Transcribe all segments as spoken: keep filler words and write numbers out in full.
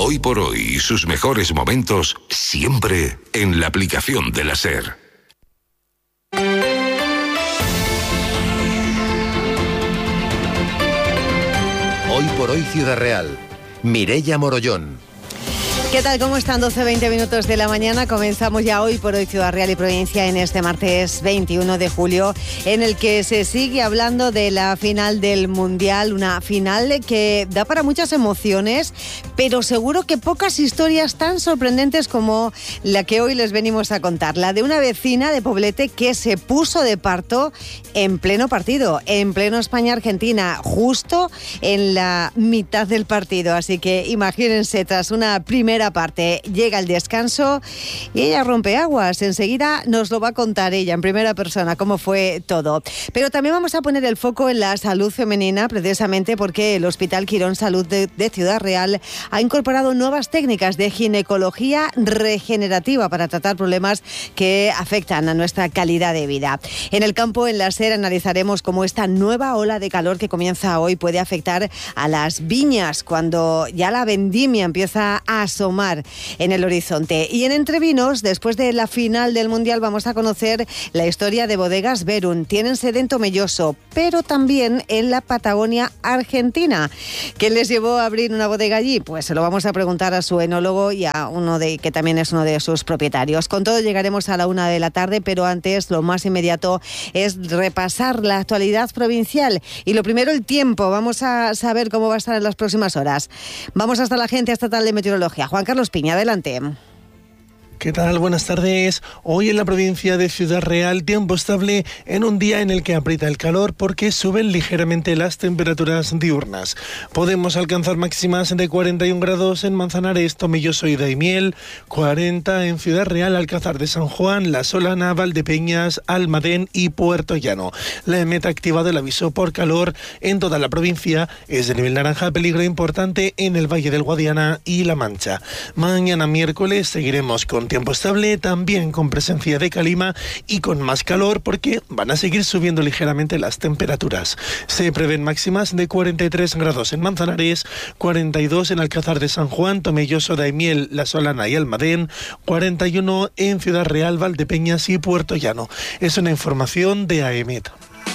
Hoy por hoy y sus mejores momentos siempre en la aplicación de la SER. Hoy por hoy Ciudad Real. Mireia Morollón. ¿Qué tal? ¿Cómo están? doce veinte minutos de la mañana. Comenzamos ya Hoy por Hoy Ciudad Real y Provincia en este martes veintiuno de julio, en el que se sigue hablando de la final del Mundial, una final que da para muchas emociones, pero seguro que pocas historias tan sorprendentes como la que hoy les venimos a contar, la de una vecina de Poblete que se puso de parto en pleno partido, en pleno España-Argentina, justo en la mitad del partido. Así que imagínense, tras una primera parte llega el descanso y ella rompe aguas. Enseguida nos lo va a contar ella en primera persona cómo fue todo. Pero también vamos a poner el foco en la salud femenina, precisamente porque el Hospital Quirón Salud de, de Ciudad Real ha incorporado nuevas técnicas de ginecología regenerativa para tratar problemas que afectan a nuestra calidad de vida. En el campo, en la SER, analizaremos cómo esta nueva ola de calor que comienza hoy puede afectar a las viñas cuando ya la vendimia empieza a asomar en el horizonte. Y en Entrevinos, después de la final del Mundial, vamos a conocer la historia de Bodegas Verun. Tienen sede en Tomelloso, pero también en la Patagonia Argentina. ¿Qué les llevó a abrir una bodega allí? Pues se lo vamos a preguntar a su enólogo y a uno de que también es uno de sus propietarios. Con todo llegaremos a la una de la tarde, pero antes lo más inmediato es repasar la actualidad provincial. Y lo primero, el tiempo. Vamos a saber cómo va a estar en las próximas horas. Vamos hasta la Agencia Estatal de Meteorología. Juan Carlos Piña, adelante. ¿Qué tal? Buenas tardes. Hoy en la provincia de Ciudad Real, tiempo estable en un día en el que aprieta el calor porque suben ligeramente las temperaturas diurnas. Podemos alcanzar máximas de cuarenta y un grados en Manzanares, Tomelloso y Daimiel, cuarenta en Ciudad Real, Alcázar de San Juan, La Solana, Valdepeñas, Almadén y Puerto Llano. La EMET ha activado el aviso por calor en toda la provincia. Es de nivel naranja, peligro importante en el Valle del Guadiana y La Mancha. Mañana miércoles seguiremos con tiempo estable, también con presencia de calima y con más calor porque van a seguir subiendo ligeramente las temperaturas. Se prevén máximas de cuarenta y tres grados en Manzanares, cuarenta y dos en Alcázar de San Juan, Tomelloso, Daimiel, La Solana y Almadén, cuarenta y uno en Ciudad Real, Valdepeñas y Puerto Llano. Es una información de AEMET.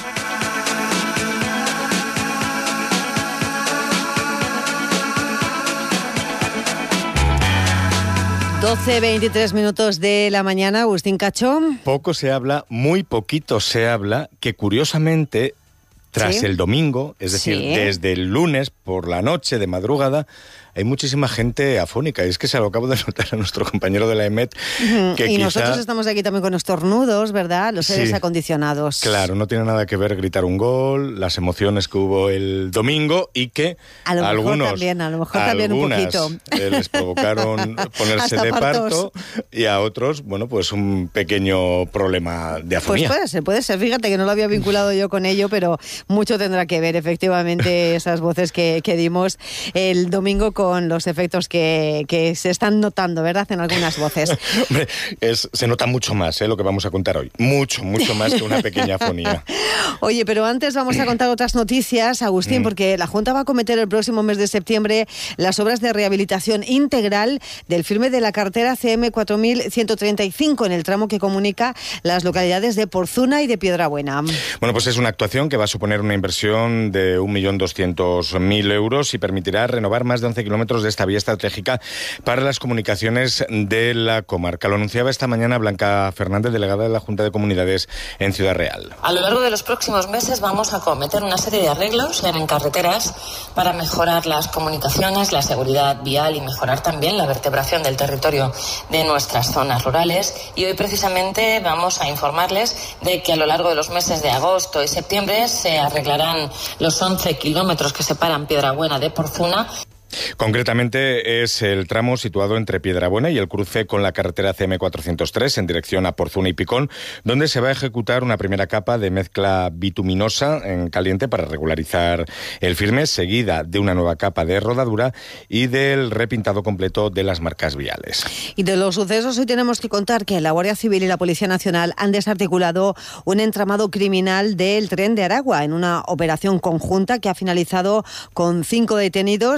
doce veintitrés minutos de la mañana, Agustín Cacho. Poco se habla, muy poquito se habla, que curiosamente, tras ¿Sí? el domingo, es decir, ¿Sí? desde el lunes por la noche, de madrugada, hay muchísima gente afónica. Y es que se lo acabo de notar a nuestro compañero de la EMET. Uh-huh. Que y quizá... nosotros estamos aquí también con estornudos, ¿verdad? Los aires sí. acondicionados. Claro, no tiene nada que ver gritar un gol, las emociones que hubo el domingo y que a lo algunos, mejor también, a lo mejor también un poquito. Eh, les provocaron ponerse de parto y a otros, bueno, pues un pequeño problema de afonía. Pues puede ser, puede ser. Fíjate que no lo había vinculado yo con ello, pero mucho tendrá que ver efectivamente esas voces que, que dimos el domingo con con los efectos que, que se están notando, ¿verdad?, en algunas voces. Hombre, es, se nota mucho más, ¿eh?, lo que vamos a contar hoy. Mucho, mucho más que una pequeña afonía. Oye, pero antes vamos a contar otras noticias, Agustín, mm. porque la Junta va a acometer el próximo mes de septiembre las obras de rehabilitación integral del firme de la carretera C M cuatro mil ciento treinta y cinco en el tramo que comunica las localidades de Porzuna y de Piedrabuena. Bueno, pues es una actuación que va a suponer una inversión de un millón doscientos mil euros y permitirá renovar más de once kilómetros de esta vía estratégica para las comunicaciones de la comarca. Lo anunciaba esta mañana Blanca Fernández, delegada de la Junta de Comunidades en Ciudad Real. A lo largo de los próximos meses vamos a acometer una serie de arreglos en carreteras para mejorar las comunicaciones, la seguridad vial y mejorar también la vertebración del territorio de nuestras zonas rurales. Y hoy precisamente vamos a informarles de que a lo largo de los meses de agosto y septiembre se arreglarán los once kilómetros que separan Piedrabuena de Porzuna. Concretamente es el tramo situado entre Piedrabuena y el cruce con la carretera C M cuatrocientos tres en dirección a Porzuna y Picón, donde se va a ejecutar una primera capa de mezcla bituminosa en caliente para regularizar el firme, seguida de una nueva capa de rodadura y del repintado completo de las marcas viales. Y de los sucesos hoy tenemos que contar que la Guardia Civil y la Policía Nacional han desarticulado un entramado criminal del Tren de Aragua en una operación conjunta que ha finalizado con cinco detenidos eh,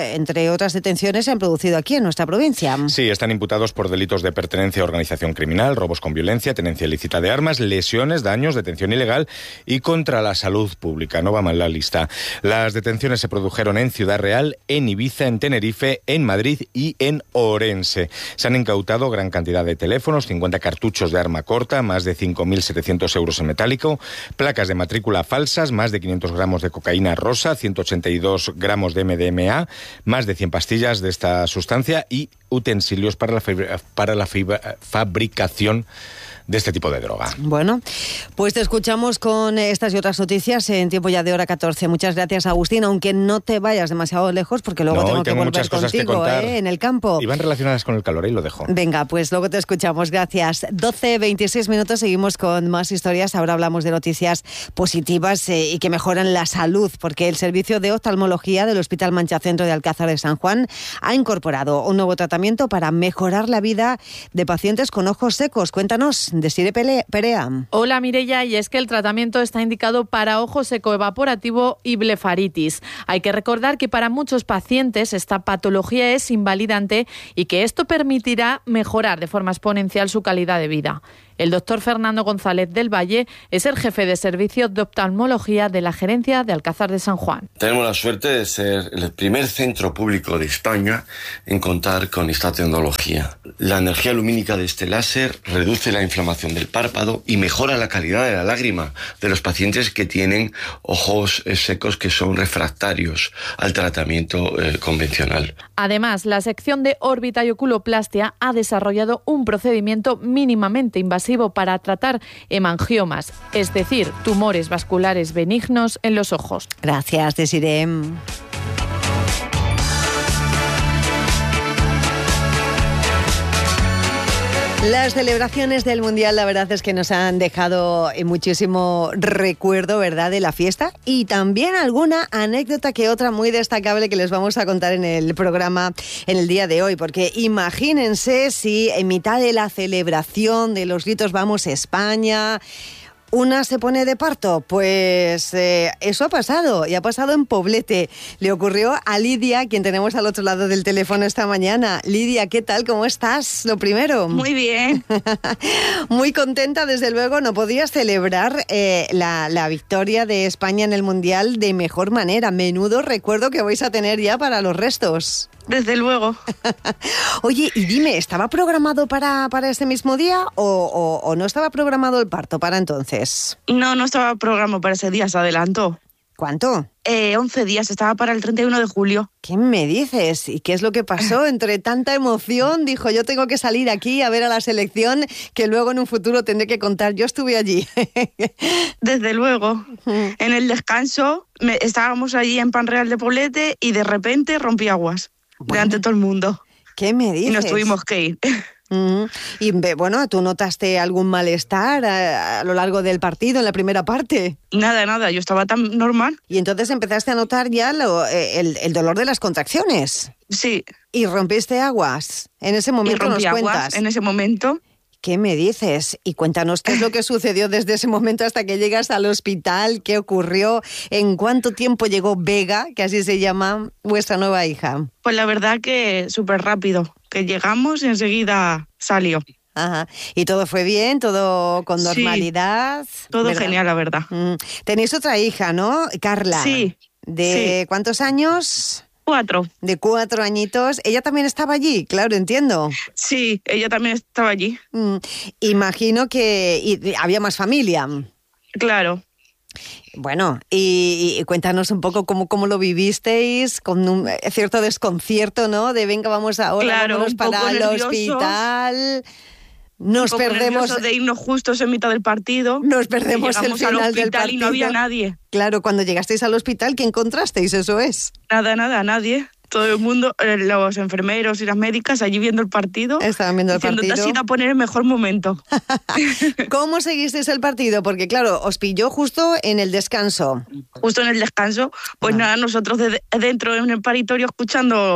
que, entre otras detenciones, se han producido aquí en nuestra provincia. Sí, están imputados por delitos de pertenencia a organización criminal, robos con violencia, tenencia ilícita de armas, lesiones, daños, detención ilegal y contra la salud pública. No va mal la lista. Las detenciones se produjeron en Ciudad Real, en Ibiza, en Tenerife, en Madrid y en Orense. Se han incautado gran cantidad de teléfonos, cincuenta cartuchos de arma corta, más de cinco mil setecientos euros en metálico, placas de matrícula falsas, más de quinientos gramos de cocaína rosa, ciento ochenta y dos gramos de eme de eme a, más de cien pastillas de esta sustancia y utensilios para la, fibra, para la fibra, fabricación de este tipo de droga. Bueno, pues te escuchamos con estas y otras noticias en tiempo ya de hora catorce. Muchas gracias, Agustín, aunque no te vayas demasiado lejos porque luego no, tengo, tengo que volver muchas cosas contigo que contar. ¿eh? En el campo. Y van relacionadas con el calor, ahí lo dejo. Venga, pues luego te escuchamos. Gracias. doce veintiséis minutos, seguimos con más historias. Ahora hablamos de noticias positivas eh, y que mejoran la salud, porque el servicio de oftalmología del Hospital Mancha Centro de Alcázar de San Juan ha incorporado un nuevo tratamiento para mejorar la vida de pacientes con ojos secos. Cuéntanos, Desiree Perea. Hola, Mireia, y es que el tratamiento está indicado para ojo seco evaporativo y blefaritis. Hay que recordar que para muchos pacientes esta patología es invalidante y que esto permitirá mejorar de forma exponencial su calidad de vida. El doctor Fernando González del Valle es el jefe de servicio de oftalmología de la Gerencia de Alcázar de San Juan. Tenemos la suerte de ser el primer centro público de España en contar con esta tecnología. La energía lumínica de este láser reduce la inflamación del párpado y mejora la calidad de la lágrima de los pacientes que tienen ojos secos que son refractarios al tratamiento eh, convencional. Además, la sección de órbita y oculoplastia ha desarrollado un procedimiento mínimamente invasivo para tratar hemangiomas, es decir, tumores vasculares benignos en los ojos. Gracias, Desiree. Las celebraciones del Mundial, la verdad es que nos han dejado muchísimo recuerdo, ¿verdad?, de la fiesta y también alguna anécdota que otra muy destacable que les vamos a contar en el programa en el día de hoy, porque imagínense si en mitad de la celebración de los gritos "Vamos España", una se pone de parto. Pues eh, eso ha pasado, y ha pasado en Poblete. Le ocurrió a Lidia, quien tenemos al otro lado del teléfono esta mañana. Lidia, ¿qué tal? ¿Cómo estás? Lo primero. Muy bien. Muy contenta, desde luego. No podías celebrar eh, la, la victoria de España en el Mundial de mejor manera. Menudo recuerdo que vais a tener ya para los restos. Desde luego. Oye, y dime, ¿estaba programado para, para ese mismo día o, o, o no estaba programado el parto para entonces? No, no estaba programado para ese día, se adelantó. ¿Cuánto? Eh, once días, estaba para el treinta y uno de julio. ¿Qué me dices? ¿Y qué es lo que pasó? Entre tanta emoción, dijo, yo tengo que salir aquí a ver a la selección, que luego en un futuro tendré que contar. Yo estuve allí. Desde luego. En el descanso, me, estábamos allí en Pan Real de Poblete y de repente rompí aguas. Bueno, delante de todo el mundo. ¿Qué me dices? Y nos tuvimos que ir. Mm. Y bueno, ¿tú notaste algún malestar a, a lo largo del partido, en la primera parte? Nada, nada, yo estaba tan normal. Y entonces empezaste a notar ya lo, el, el dolor de las contracciones. Sí. Y rompiste aguas. En ese momento y rompí nos aguas cuentas. En ese momento. ¿Qué me dices? Y cuéntanos qué es lo que sucedió desde ese momento hasta que llegas al hospital, qué ocurrió, en cuánto tiempo llegó Vega, que así se llama vuestra nueva hija. Pues la verdad que súper rápido, que llegamos y enseguida salió. Ajá. Y todo fue bien, todo con normalidad. Sí, todo ¿verdad? Genial, la verdad. Mm. Tenéis otra hija, ¿no? Carla. Sí. ¿De sí. cuántos años? Cuatro. De cuatro añitos. ¿Ella también estaba allí? Claro, entiendo. Sí, ella también estaba allí. Mm, imagino que y, había más familia. Claro. Bueno, y, y cuéntanos un poco cómo, cómo lo vivisteis, con un cierto desconcierto, ¿no? De venga, vamos ahora, claro, vámonos para el hospital. Nos un poco perdemos de irnos justos en mitad del partido. Nos perdemos el final del partido y no había nadie. Claro, cuando llegasteis al hospital, ¿qué encontrasteis? Eso es. Nada, nada, nadie. Todo el mundo, los enfermeros y las médicas allí viendo el partido. Estaban viendo el diciendo, partido. Te has ido a poner el mejor momento. ¿Cómo seguisteis el partido? Porque claro, os pilló justo en el descanso. Justo en el descanso. Pues ah. nada, nosotros de dentro en el paritorio escuchando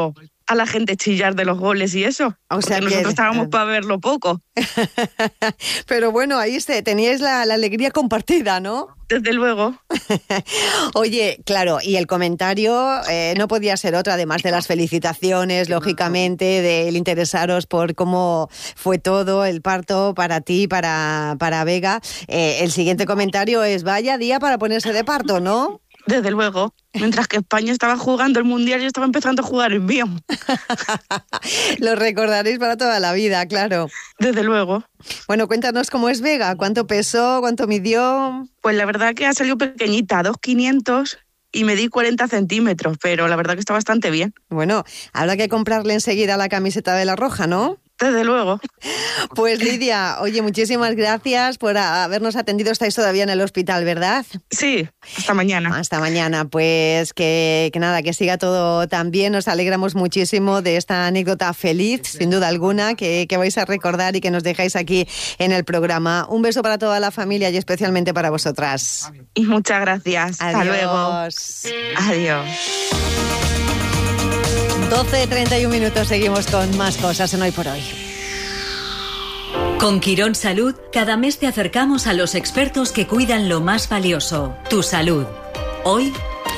a la gente chillar de los goles y eso. O sea, nosotros que... estábamos para verlo poco. Pero bueno, ahí se, teníais la, la alegría compartida, ¿no? Desde luego. Oye, claro, y el comentario eh, no podía ser otro, además de las felicitaciones, lógicamente, del interesaros por cómo fue todo el parto para ti, para, para Vega. Eh, el siguiente comentario es, vaya día para ponerse de parto, ¿no? Desde luego. Mientras que España estaba jugando el Mundial, yo estaba empezando a jugar el mío. Lo recordaréis para toda la vida, claro. Desde luego. Bueno, cuéntanos cómo es Vega, cuánto pesó, cuánto midió. Pues la verdad que ha salido pequeñita, dos quinientos y medí cuarenta centímetros, pero la verdad que está bastante bien. Bueno, habrá que comprarle enseguida la camiseta de la Roja, ¿no? Desde luego. Pues Lidia, oye, muchísimas gracias por habernos atendido. Estáis todavía en el hospital, ¿verdad? Sí, hasta mañana. Hasta mañana, pues que, que nada, que siga todo tan bien. Nos alegramos muchísimo de esta anécdota feliz, sin duda alguna, que, que vais a recordar y que nos dejáis aquí en el programa. Un beso para toda la familia y especialmente para vosotras. Muchas gracias. Adiós. Hasta luego. Adiós. doce treinta y un minutos, seguimos con más cosas en Hoy por Hoy. Con Quirón Salud, cada mes te acercamos a los expertos que cuidan lo más valioso, tu salud. Hoy...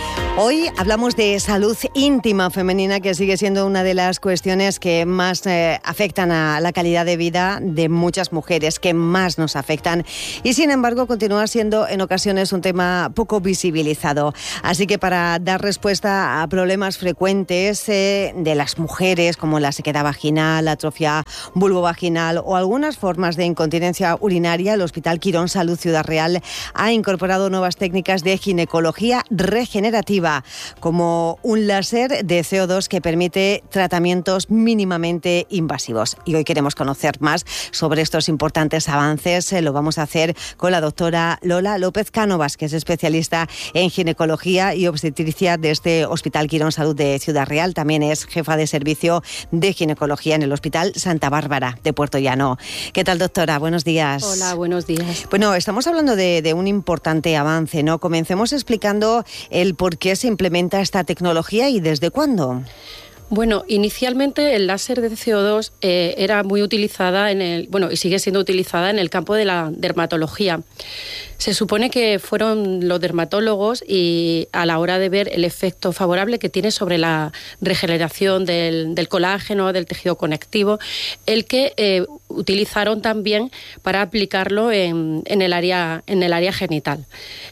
Hoy hablamos de salud íntima femenina, que sigue siendo una de las cuestiones que más eh, afectan a la calidad de vida de muchas mujeres, que más nos afectan. Y sin embargo, continúa siendo en ocasiones un tema poco visibilizado. Así que para dar respuesta a problemas frecuentes eh, de las mujeres, como la sequedad vaginal, la atrofia vulvovaginal o algunas formas de incontinencia urinaria, el Hospital Quirón Salud Ciudad Real ha incorporado nuevas técnicas de ginecología regenerativa, como un láser de C O dos que permite tratamientos mínimamente invasivos. Y hoy queremos conocer más sobre estos importantes avances. Lo vamos a hacer con la doctora Lola López Cánovas, que es especialista en ginecología y obstetricia de este Hospital Quirón Salud de Ciudad Real. También es jefa de servicio de ginecología en el Hospital Santa Bárbara de Puerto Llano. ¿Qué tal, doctora? Buenos días. Hola, buenos días. Bueno, estamos hablando de, de un importante avance, ¿no? Comencemos explicando el por qué se implementa esta tecnología y desde cuándo. Bueno, inicialmente el láser de C O dos eh, era muy utilizada en el, bueno, y sigue siendo utilizada en el campo de la dermatología. Se supone que fueron los dermatólogos y a la hora de ver el efecto favorable que tiene sobre la regeneración del, del colágeno, del tejido conectivo, el que eh, utilizaron también para aplicarlo en, en el área, en el área genital.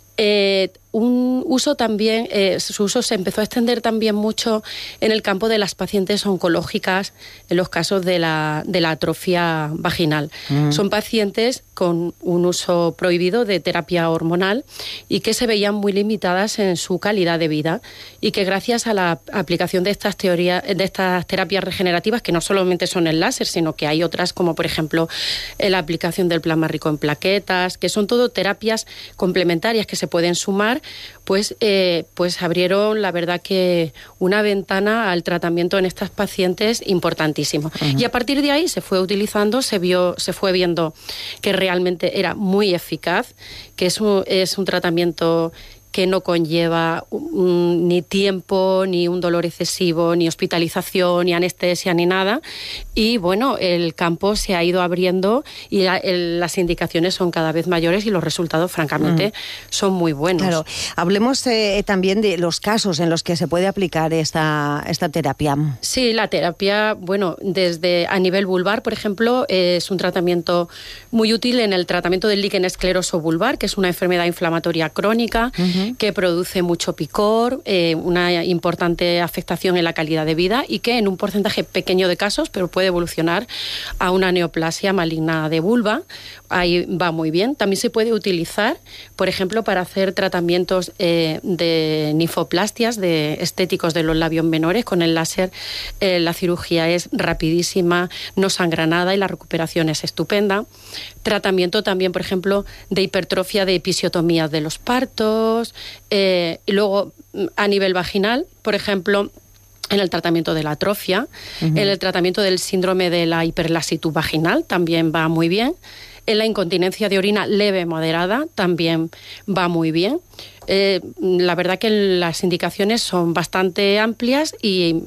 Eh, un uso también, eh, su uso se empezó a extender también mucho en el campo de las pacientes oncológicas, en los casos de la, de la atrofia vaginal. Mm. Son pacientes con un uso prohibido de terapia hormonal y que se veían muy limitadas en su calidad de vida, y que gracias a la aplicación de estas teorías, de estas terapias regenerativas, que no solamente son el láser, sino que hay otras como por ejemplo la aplicación del plasma rico en plaquetas, que son todo terapias complementarias que se pueden sumar, pues, eh, pues abrieron, la verdad, que una ventana al tratamiento en estas pacientes importantísimo. Uh-huh. Y a partir de ahí se fue utilizando, se vio, se fue viendo que realmente era muy eficaz, que es un, es un tratamiento que no conlleva um, ni tiempo, ni un dolor excesivo, ni hospitalización, ni anestesia, ni nada. Y bueno, el campo se ha ido abriendo y la, el, las indicaciones son cada vez mayores y los resultados, francamente, mm. son muy buenos. Claro. Hablemos eh, también de los casos en los que se puede aplicar esta, esta terapia. Sí, la terapia, bueno, desde a nivel vulvar, por ejemplo, eh, es un tratamiento muy útil en el tratamiento del líquen escleroso vulvar, que es una enfermedad inflamatoria crónica, uh-huh. que produce mucho picor, eh, una importante afectación en la calidad de vida y que en un porcentaje pequeño de casos, pero puede evolucionar a una neoplasia maligna de vulva. Ahí va muy bien. También se puede utilizar, por ejemplo, para hacer tratamientos eh, de ninfoplastias, de estéticos de los labios menores. Con el láser eh, la cirugía es rapidísima, no sangra nada y la recuperación es estupenda. Tratamiento también, por ejemplo, de hipertrofia de episiotomías de los partos. Eh, y luego, a nivel vaginal, por ejemplo, en el tratamiento de la atrofia, uh-huh. en el tratamiento del síndrome de la hiperlasitud vaginal también va muy bien. En la incontinencia de orina leve moderada también va muy bien. Eh, la verdad que las indicaciones son bastante amplias y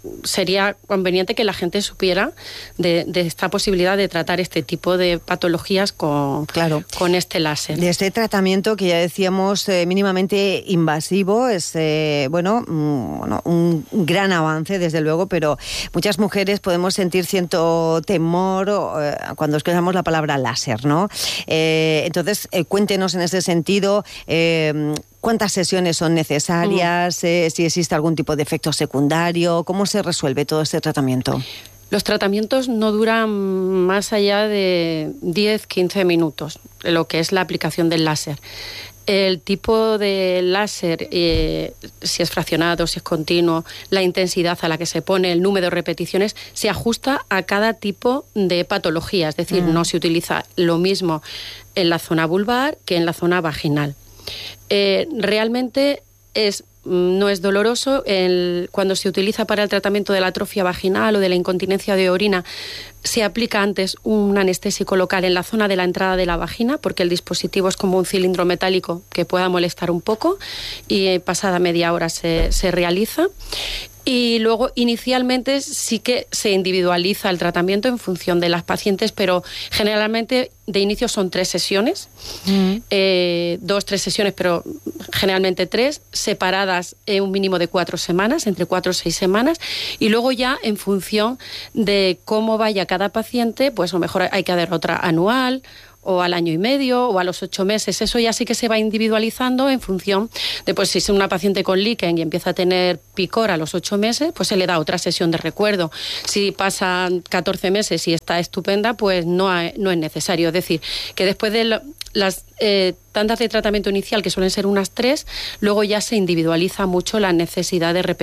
sería conveniente que la gente supiera de, de esta posibilidad de tratar este tipo de patologías con, claro. con este láser. De este tratamiento que ya decíamos eh, mínimamente invasivo es eh, bueno, mm, bueno, un gran avance desde luego, pero muchas mujeres podemos sentir cierto temor eh, cuando escuchamos la palabra láser, ¿no? Eh, entonces, eh, cuéntenos en ese sentido eh, ¿cuántas sesiones son necesarias? Mm. Eh, si existe algún tipo de efecto secundario, ¿cómo se resuelve todo este tratamiento? Los tratamientos no duran más allá de diez a quince minutos, lo que es la aplicación del láser. El tipo de láser, eh, si es fraccionado, si es continuo, la intensidad a la que se pone, el número de repeticiones, se ajusta a cada tipo de patología. Es decir, mm. no se utiliza lo mismo en la zona vulvar que en la zona vaginal. Eh, realmente es, no es doloroso. El, cuando se utiliza para el tratamiento de la atrofia vaginal o de la incontinencia de orina, se aplica antes un anestésico local en la zona de la entrada de la vagina, porque el dispositivo es como un cilindro metálico que pueda molestar un poco, y pasada media hora se, se realiza. Y luego, inicialmente, sí que se individualiza el tratamiento en función de las pacientes, pero generalmente de inicio son tres sesiones, mm. eh, dos, tres sesiones, pero generalmente tres, separadas en un mínimo de cuatro semanas, entre cuatro o seis semanas, y luego ya en función de cómo vaya cada paciente, pues a lo mejor hay que hacer otra anual, o al año y medio, o a los ocho meses. Eso ya sí que se va individualizando en función de, pues si es una paciente con líquen y empieza a tener picor a los ocho meses, pues se le da otra sesión de recuerdo. Si pasan catorce meses y está estupenda, pues no, hay, no es necesario. Es decir, que después de lo, las eh, tandas de tratamiento inicial, que suelen ser unas tres, luego ya se individualiza mucho la necesidad de repetir